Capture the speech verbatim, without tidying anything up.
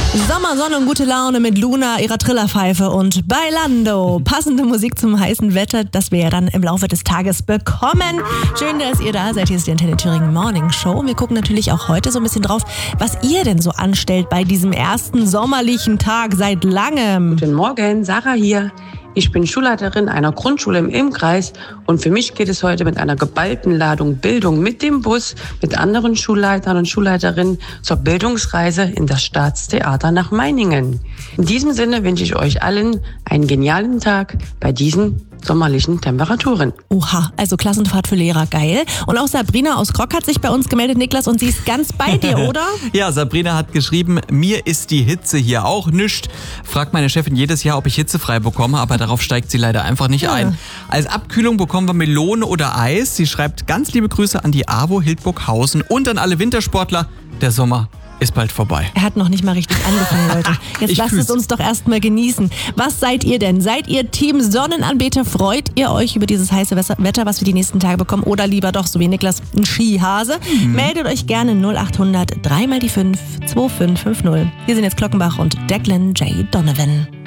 Sommer, Sonne und gute Laune mit Luna, ihrer Trillerpfeife und Bailando. Passende Musik zum heißen Wetter, das wir ja dann im Laufe des Tages bekommen. Schön, dass ihr da seid. Hier ist die Antenne Thüringen Morning Show. Wir gucken natürlich auch heute so ein bisschen drauf, was ihr denn so anstellt bei diesem ersten sommerlichen Tag seit langem. Guten Morgen, Sarah hier. Ich bin Schulleiterin einer Grundschule im Ilmkreis und für mich geht es heute mit einer geballten Ladung Bildung mit dem Bus mit anderen Schulleitern und Schulleiterinnen zur Bildungsreise in das Staatstheater nach Meiningen. In diesem Sinne wünsche ich euch allen einen genialen Tag bei diesen sommerlichen Temperaturen. Oha, also Klassenfahrt für Lehrer, geil. Und auch Sabrina aus Krock hat sich bei uns gemeldet, Niklas, und sie ist ganz bei dir, oder? Ja, Sabrina hat geschrieben, mir ist die Hitze hier auch nischt. Fragt meine Chefin jedes Jahr, ob ich hitzefrei bekomme, aber darauf steigt sie leider einfach nicht ja. ein. Als Abkühlung bekommen wir Melone oder Eis. Sie schreibt ganz liebe Grüße an die AWO Hildburghausen und an alle Wintersportler. Der Sommer ist bald vorbei. Er hat noch nicht mal richtig angefangen, Leute. Jetzt lasst es uns doch erstmal genießen. Was seid ihr denn? Seid ihr Team Sonnenanbeter? Freut ihr euch über dieses heiße Wetter, was wir die nächsten Tage bekommen? Oder lieber doch, so wie Niklas, ein Skihase? Mhm. Meldet euch gerne null acht hundert drei mal die fünf zwei fünf fünf null. Hier sind jetzt Glockenbach und Declan J. Donovan.